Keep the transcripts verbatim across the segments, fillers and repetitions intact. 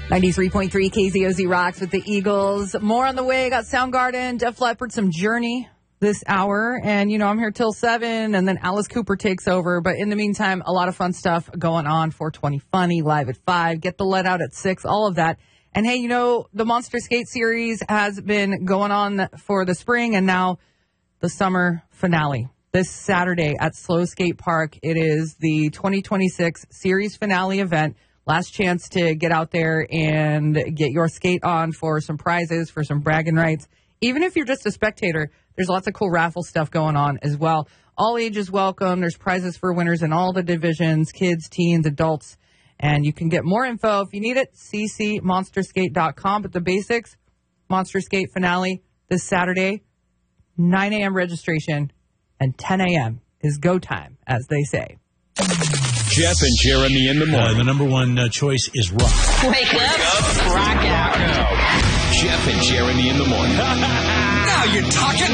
ninety-three point three K Z O Z rocks with the Eagles. More on the way. Got Soundgarden, Def Leppard, some Journey this hour. And, you know, I'm here till seven, and then Alice Cooper takes over. But in the meantime, a lot of fun stuff going on. four twenty Funny, live at five. Get the Let Out at six, all of that. And, hey, you know, the Monster Skate series has been going on for the spring and now the summer finale. This Saturday at Slow Skate Park, it is the twenty twenty-six series finale event. Last chance to get out there and get your skate on for some prizes, for some bragging rights. Even if you're just a spectator, there's lots of cool raffle stuff going on as well. All ages welcome. There's prizes for winners in all the divisions, kids, teens, adults. And you can get more info if you need it, c c monster skate dot com. But the basics, Monster Skate finale this Saturday, nine a.m. registration, and ten a.m. is go time, as they say. Jeff and Jeremy in the morning. Uh, the number one uh, choice is rock. Wake up, rock out. Jeff and Jeremy in the morning. Now you're talking.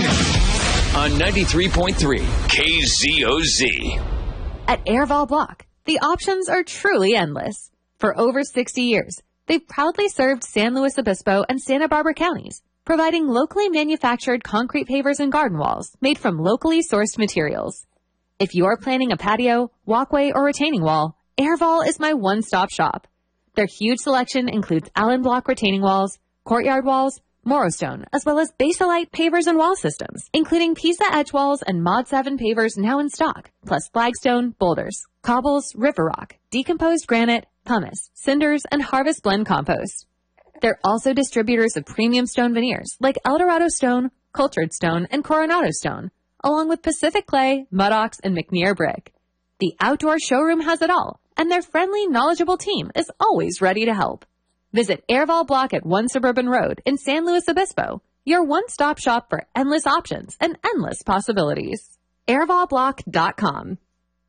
On ninety-three point three K Z O Z. At Airval Block, the options are truly endless. For over sixty years, they've proudly served San Luis Obispo and Santa Barbara counties, providing locally manufactured concrete pavers and garden walls made from locally sourced materials. If you are planning a patio, walkway, or retaining wall, Airval is my one-stop shop. Their huge selection includes Allen Block retaining walls, courtyard walls, Morrostone, as well as Basalite pavers and wall systems, including Pisa edge walls and Mod seven pavers now in stock, plus flagstone, boulders, cobbles, river rock, decomposed granite, pumice, cinders, and harvest blend compost. They're also distributors of premium stone veneers like Eldorado Stone, Cultured Stone, and Coronado Stone, along with Pacific Clay, Mudox, and McNear Brick. The outdoor showroom has it all, and their friendly, knowledgeable team is always ready to help. Visit Airval Block at One Suburban Road in San Luis Obispo, your one-stop shop for endless options and endless possibilities. airval block dot com.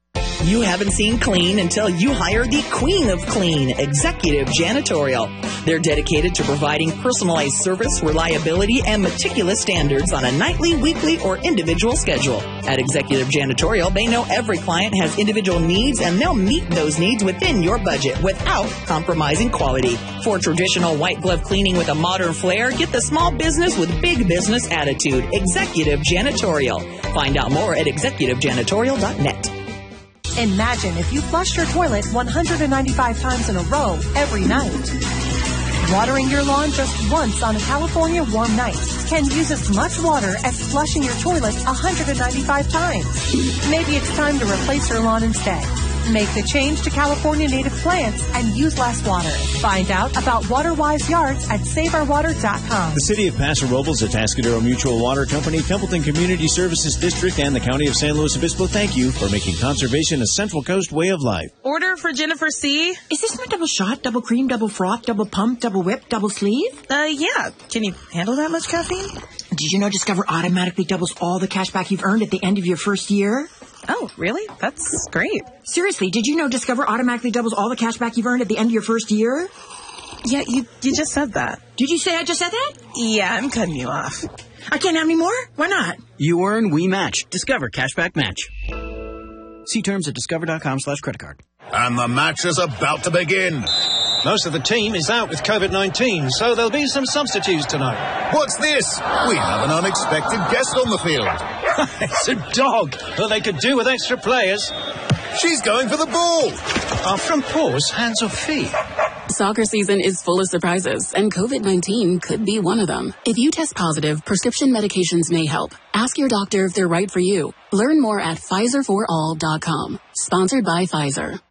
You haven't seen clean until you hire the queen of clean, Executive Janitorial. They're dedicated to providing personalized service, reliability, and meticulous standards on a nightly, weekly, or individual schedule. At Executive Janitorial, they know every client has individual needs, and they'll meet those needs within your budget without compromising quality. For traditional white glove cleaning with a modern flair, get the small business with big business attitude. Executive Janitorial. Find out more at executive janitorial dot net. Imagine if you flushed your toilet one hundred ninety-five times in a row every night. Watering your lawn just once on a California warm night can use as much water as flushing your toilet one hundred ninety-five times. Maybe it's time to replace your lawn instead. Make the change to California native plants and use less water. Find out about WaterWise Yards at save our water dot com. The City of Paso Robles, Atascadero Mutual Water Company, Templeton Community Services District, and the County of San Luis Obispo thank you for making conservation a Central Coast way of life. Order for Jennifer C. Is this my double shot, double cream, double froth, double pump, double whip, double sleeve? Uh, yeah. Can you handle that much caffeine? Did you know Discover automatically doubles all the cash back you've earned at the end of your first year? Oh, really? That's great. Seriously, did you know Discover automatically doubles all the cash back you've earned at the end of your first year? Yeah, you you just said that. Did you say I just said that? Yeah, I'm cutting you off. I can't have any more? Why not? You earn, we match. Discover Cashback Match. See terms at discover.com slash credit card. And the match is about to begin. Most of the team is out with covid nineteen, so there'll be some substitutes tonight. What's this? We have an unexpected guest on the field. It's a dog. Well, they could do with extra players. She's going for the ball. Our front paws, hands or feet. Soccer season is full of surprises, and covid nineteen could be one of them. If you test positive, prescription medications may help. Ask your doctor if they're right for you. Learn more at Pfizer for all dot com. Sponsored by Pfizer.